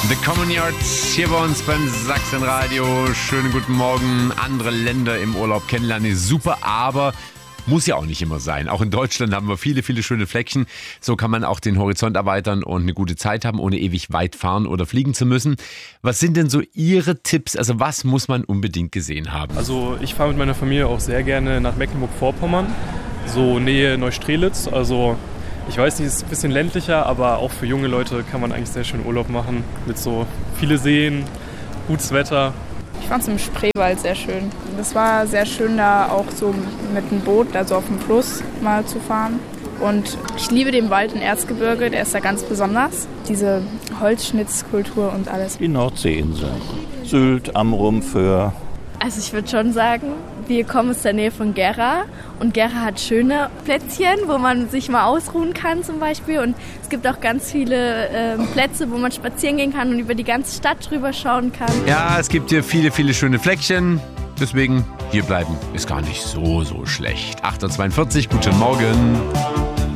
The Communiards hier bei uns beim Sachsenradio. Schönen guten Morgen. Andere Länder im Urlaub kennenlernen ist super, aber muss ja auch nicht immer sein. Auch in Deutschland haben wir viele, viele schöne Fleckchen. So kann man auch den Horizont erweitern und eine gute Zeit haben, ohne ewig weit fahren oder fliegen zu müssen. Was sind denn so Ihre Tipps? Also was muss man unbedingt gesehen haben? Also ich fahre mit meiner Familie auch sehr gerne nach Mecklenburg-Vorpommern, so Nähe Neustrelitz. Also ich weiß nicht, es ist ein bisschen ländlicher, aber auch für junge Leute kann man eigentlich sehr schön Urlaub machen. Mit so viele Seen, gutes Wetter. Ich fand es im Spreewald sehr schön. Das war sehr schön, da auch so mit einem Boot, also auf dem Fluss mal zu fahren. Und ich liebe den Wald in Erzgebirge, der ist da ganz besonders. Diese Holzschnitzkultur und alles. Die Nordseeinseln. Sylt, Amrum, Föhr. Also ich würde schon sagen, wir kommen aus der Nähe von Gera und Gera hat schöne Plätzchen, wo man sich mal ausruhen kann zum Beispiel, und es gibt auch ganz viele Plätze, wo man spazieren gehen kann und über die ganze Stadt drüber schauen kann. Ja, es gibt hier viele, viele schöne Fleckchen, deswegen hier bleiben ist gar nicht so schlecht. 8.42 Uhr, guten Morgen.